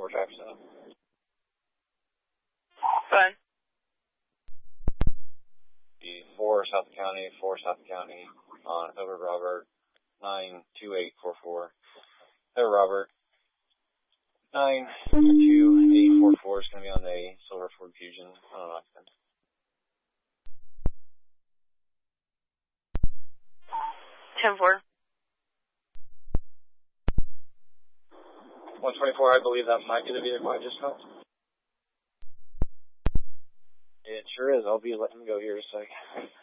4 tracks up. Fine. 4 South County on over Robert 92844. Over Robert 92844 is going to be on the Silver Ford Fusion on Oxford. 10-4. 124, I believe that might be the vehicle I just called. It sure is. I'll be letting him go here in a sec.